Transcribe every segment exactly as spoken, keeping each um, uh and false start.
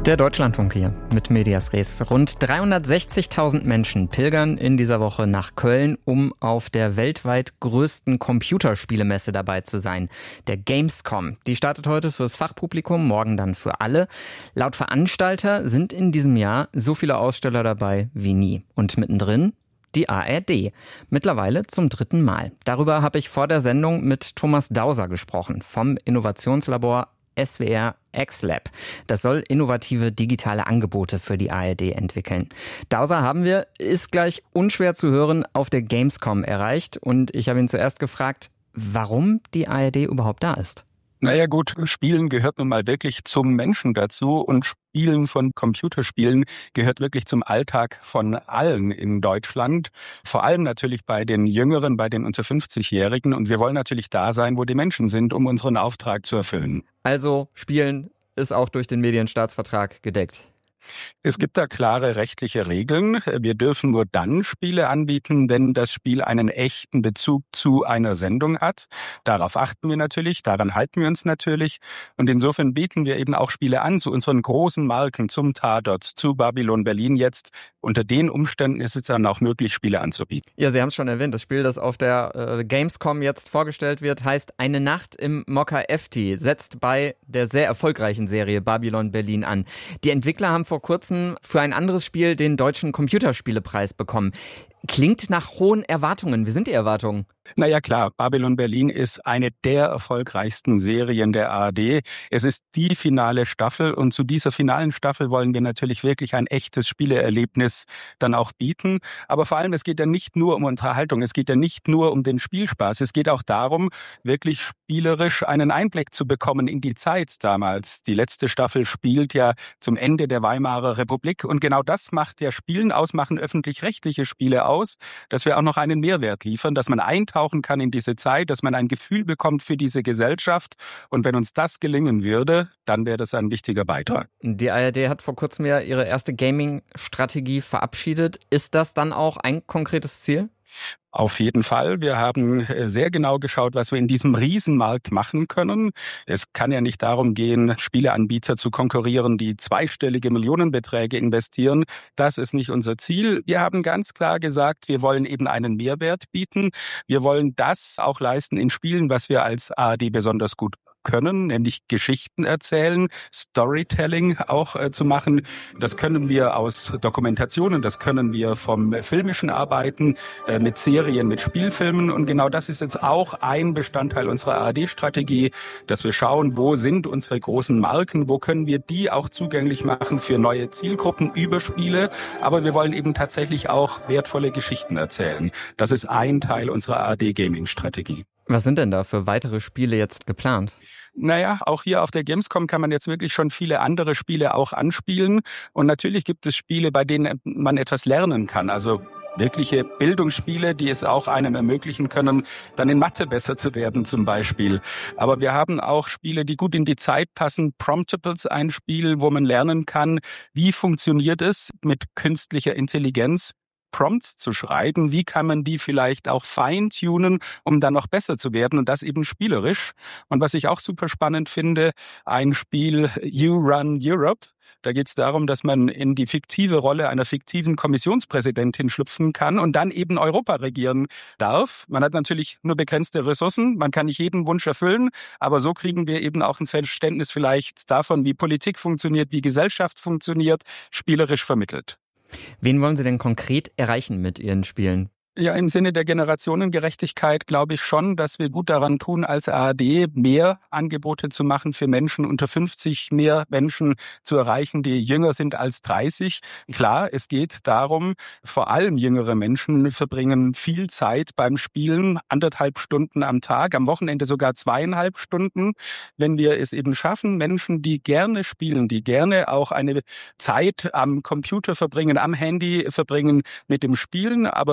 Der Deutschlandfunk hier mit Medias Res. Rund dreihundertsechzigtausend Menschen pilgern in dieser Woche nach Köln, um auf der weltweit größten Computerspielemesse dabei zu sein. Der Gamescom. Die startet heute fürs Fachpublikum, morgen dann für alle. Laut Veranstalter sind in diesem Jahr so viele Aussteller dabei wie nie. Und mittendrin die A R D. Mittlerweile zum dritten Mal. Darüber habe ich vor der Sendung mit Thomas Dauser gesprochen vom Innovationslabor S W R X-Lab. Das soll innovative digitale Angebote für die A R D entwickeln. Dauser haben wir, ist gleich unschwer zu hören, auf der Gamescom erreicht. Und ich habe ihn zuerst gefragt, warum die A R D überhaupt da ist. Naja gut, Spielen gehört nun mal wirklich zum Menschen dazu und Spielen von Computerspielen gehört wirklich zum Alltag von allen in Deutschland. Vor allem natürlich bei den Jüngeren, bei den unter fünfzigjährigen. Und wir wollen natürlich da sein, wo die Menschen sind, um unseren Auftrag zu erfüllen. Also Spielen ist auch durch den Medienstaatsvertrag gedeckt. Es gibt da klare rechtliche Regeln. Wir dürfen nur dann Spiele anbieten, wenn das Spiel einen echten Bezug zu einer Sendung hat. Darauf achten wir natürlich, daran halten wir uns natürlich. Und insofern bieten wir eben auch Spiele an zu unseren großen Marken, zum Tatort, zu Babylon Berlin jetzt. Unter den Umständen ist es dann auch möglich, Spiele anzubieten. Ja, Sie haben es schon erwähnt, das Spiel, das auf der äh, Gamescom jetzt vorgestellt wird, heißt Eine Nacht im Mokka-Efti, setzt bei der sehr erfolgreichen Serie Babylon Berlin an. Die Entwickler haben vor kurzem für ein anderes Spiel den Deutschen Computerspielepreis bekommen. Klingt nach hohen Erwartungen. Wie sind die Erwartungen? Naja klar, Babylon Berlin ist eine der erfolgreichsten Serien der A R D. Es ist die finale Staffel und zu dieser finalen Staffel wollen wir natürlich wirklich ein echtes Spieleerlebnis dann auch bieten. Aber vor allem, es geht ja nicht nur um Unterhaltung, es geht ja nicht nur um den Spielspaß. Es geht auch darum, wirklich spielerisch einen Einblick zu bekommen in die Zeit damals. Die letzte Staffel spielt ja zum Ende der Weimarer Republik und genau das macht ja Spielen aus, machen öffentlich-rechtliche Spiele aus, dass wir auch noch einen Mehrwert liefern, dass man eintauchen kann in diese Zeit, dass man ein Gefühl bekommt für diese Gesellschaft. Und wenn uns das gelingen würde, dann wäre das ein wichtiger Beitrag. Die A R D hat vor kurzem ja ihre erste Gaming-Strategie verabschiedet. Ist das dann auch ein konkretes Ziel? Auf jeden Fall. Wir haben sehr genau geschaut, was wir in diesem Riesenmarkt machen können. Es kann ja nicht darum gehen, Spieleanbieter zu konkurrieren, die zweistellige Millionenbeträge investieren. Das ist nicht unser Ziel. Wir haben ganz klar gesagt, wir wollen eben einen Mehrwert bieten. Wir wollen das auch leisten in Spielen, was wir als A R D besonders gut können, nämlich Geschichten erzählen, Storytelling auch äh, zu machen. Das können wir aus Dokumentationen, das können wir vom filmischen Arbeiten, äh, mit Serien, mit Spielfilmen. Und genau das ist jetzt auch ein Bestandteil unserer A R D-Strategie, dass wir schauen, wo sind unsere großen Marken, wo können wir die auch zugänglich machen für neue Zielgruppen über Spiele. Aber wir wollen eben tatsächlich auch wertvolle Geschichten erzählen. Das ist ein Teil unserer A R D-Gaming-Strategie. Was sind denn da für weitere Spiele jetzt geplant? Naja, auch hier auf der Gamescom kann man jetzt wirklich schon viele andere Spiele auch anspielen. Und natürlich gibt es Spiele, bei denen man etwas lernen kann. Also wirkliche Bildungsspiele, die es auch einem ermöglichen können, dann in Mathe besser zu werden zum Beispiel. Aber wir haben auch Spiele, die gut in die Zeit passen. Promptables, ein Spiel, wo man lernen kann, wie funktioniert es mit künstlicher Intelligenz, Prompts zu schreiben, wie kann man die vielleicht auch feintunen, um dann noch besser zu werden und das eben spielerisch. Und was ich auch super spannend finde, ein Spiel You Run Europe. Da geht es darum, dass man in die fiktive Rolle einer fiktiven Kommissionspräsidentin schlüpfen kann und dann eben Europa regieren darf. Man hat natürlich nur begrenzte Ressourcen, man kann nicht jeden Wunsch erfüllen, aber so kriegen wir eben auch ein Verständnis vielleicht davon, wie Politik funktioniert, wie Gesellschaft funktioniert, spielerisch vermittelt. Wen wollen Sie denn konkret erreichen mit Ihren Spielen? Ja, im Sinne der Generationengerechtigkeit glaube ich schon, dass wir gut daran tun, als A R D mehr Angebote zu machen für Menschen unter fünfzig, mehr Menschen zu erreichen, die jünger sind als dreißig. Klar, es geht darum, vor allem jüngere Menschen verbringen viel Zeit beim Spielen, anderthalb Stunden am Tag, am Wochenende sogar zweieinhalb Stunden. Wenn wir es eben schaffen, Menschen, die gerne spielen, die gerne auch eine Zeit am Computer verbringen, am Handy verbringen mit dem Spielen, aber wir sie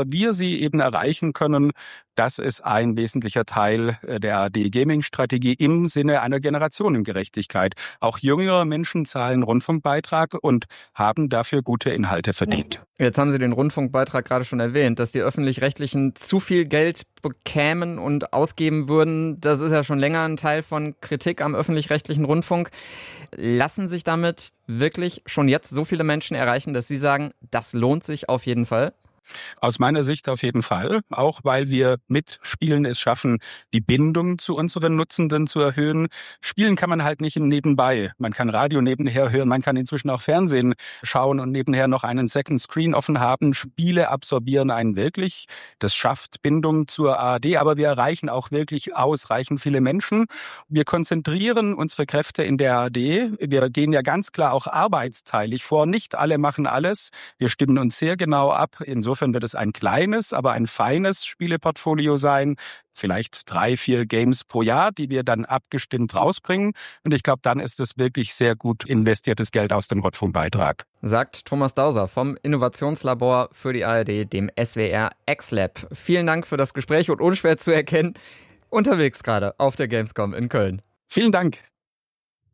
Community eben erreichen können. Das ist ein wesentlicher Teil der A R D-Gaming-Strategie im Sinne einer Generationengerechtigkeit. Auch jüngere Menschen zahlen Rundfunkbeitrag und haben dafür gute Inhalte verdient. Jetzt haben Sie den Rundfunkbeitrag gerade schon erwähnt, dass die Öffentlich-Rechtlichen zu viel Geld bekämen und ausgeben würden. Das ist ja schon länger ein Teil von Kritik am öffentlich-rechtlichen Rundfunk. Lassen sich damit wirklich schon jetzt so viele Menschen erreichen, dass Sie sagen, das lohnt sich auf jeden Fall? Aus meiner Sicht auf jeden Fall, auch weil wir mit Spielen es schaffen, die Bindung zu unseren Nutzenden zu erhöhen. Spielen kann man halt nicht im Nebenbei. Man kann Radio nebenher hören, man kann inzwischen auch Fernsehen schauen und nebenher noch einen Second Screen offen haben. Spiele absorbieren einen wirklich. Das schafft Bindung zur A R D, aber wir erreichen auch wirklich ausreichend viele Menschen. Wir konzentrieren unsere Kräfte in der A R D. Wir gehen ja ganz klar auch arbeitsteilig vor. Nicht alle machen alles. Wir stimmen uns sehr genau ab. Insofern wird es ein kleines, aber ein feines Spieleportfolio sein. Vielleicht drei, vier Games pro Jahr, die wir dann abgestimmt rausbringen. Und ich glaube, dann ist es wirklich sehr gut investiertes Geld aus dem Rundfunkbeitrag. Sagt Thomas Dauser vom Innovationslabor für die A R D, dem S W R X-Lab. Vielen Dank für das Gespräch und unschwer zu erkennen, unterwegs gerade auf der Gamescom in Köln. Vielen Dank.